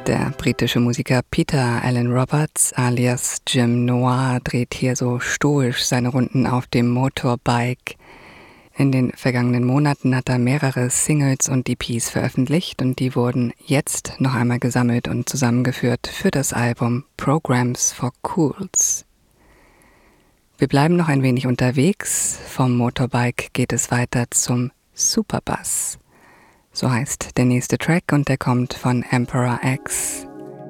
Der britische Musiker Peter Alan Roberts alias Jim Noir dreht hier so stoisch seine Runden auf dem Motorbike. In den vergangenen Monaten hat er mehrere Singles und EPs veröffentlicht und die wurden jetzt noch einmal gesammelt und zusammengeführt für das Album Programs for Cools. Wir bleiben noch ein wenig unterwegs. Vom Motorbike geht es weiter zum Superbus. So heißt der nächste Track und der kommt von Emperor X.